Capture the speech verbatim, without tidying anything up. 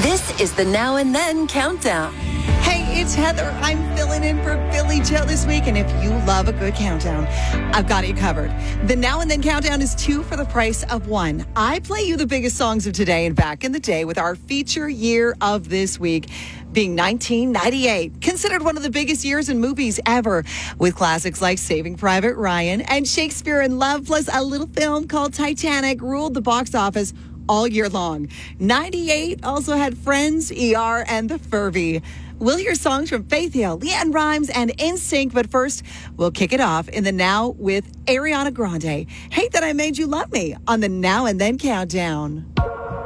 This is the Now and Then Countdown. Hey, it's Heather. I'm filling in for Billy Joe this week, and if you love a good countdown, I've got it covered. The Now and Then Countdown is two for the price of one. I play you the biggest songs of today and back in the day with our feature year of this week being nineteen ninety-eight, considered one of the biggest years in movies ever, with classics like Saving Private Ryan and Shakespeare in Love, plus a little film called Titanic ruled the box office all year long. ninety-eight also had Friends, E R, and The Furby. We'll hear songs from Faith Hill, LeAnn Rimes, and N Sync, but first, we'll kick it off in the Now with Ariana Grande. Hate That I Made You Love Me on the Now and Then Countdown.